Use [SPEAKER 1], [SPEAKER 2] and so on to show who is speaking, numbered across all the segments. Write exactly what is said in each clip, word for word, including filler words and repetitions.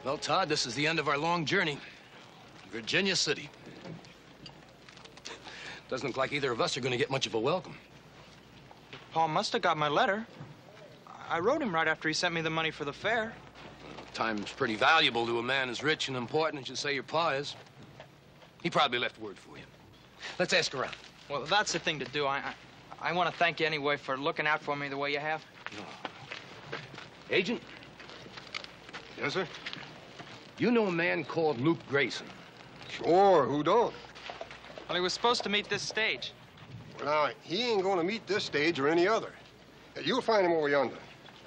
[SPEAKER 1] Well, Todd, this is the end of our long journey. Virginia City. Doesn't look like either of us are going to get much of a welcome.
[SPEAKER 2] Paul must have got my letter. I wrote him right after he sent me the money for the fare.
[SPEAKER 1] Well, time's pretty valuable to a man as rich and important as you say your pa is. He probably left word for you. Let's ask around.
[SPEAKER 2] Well, that's the thing to do. I, I, I want to thank you anyway for looking out for me the way you have.
[SPEAKER 1] Agent?
[SPEAKER 3] Yes, sir?
[SPEAKER 1] You know a man called Luke Grayson?
[SPEAKER 3] Sure, who don't?
[SPEAKER 2] Well, he was supposed to meet this stage.
[SPEAKER 3] Well, now, he ain't going to meet this stage or any other. You'll find him over yonder.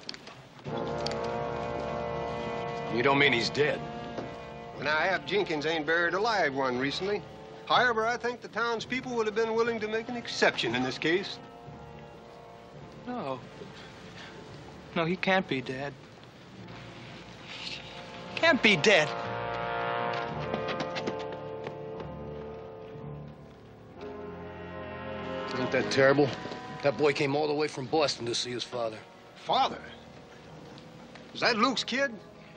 [SPEAKER 1] You don't mean he's dead?
[SPEAKER 3] Well, now, Ab Jenkins ain't buried a live one recently. However, I think the townspeople would have been willing to make an exception in this case.
[SPEAKER 2] No. No, he can't be dead. Can't be dead.
[SPEAKER 1] Isn't that terrible? That boy came all the way from Boston to see his father.
[SPEAKER 3] Father? Is that Luke's kid?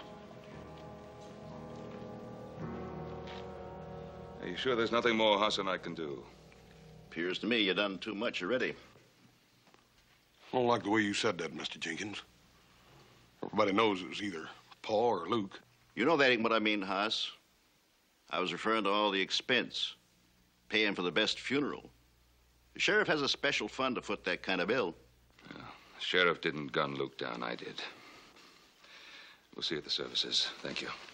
[SPEAKER 4] Are you sure there's nothing more Hassan I can do?
[SPEAKER 5] Appears to me you done too much already.
[SPEAKER 6] I don't like the way you said that, Mister Jenkins. Everybody knows it was either Paul or Luke.
[SPEAKER 5] You know that ain't what I mean, Haas. I was referring to all the expense, paying for the best funeral. The sheriff has a special fund to foot that kind of bill.
[SPEAKER 4] Yeah, the sheriff didn't gun Luke down. I did. We'll see you at the services. Thank you.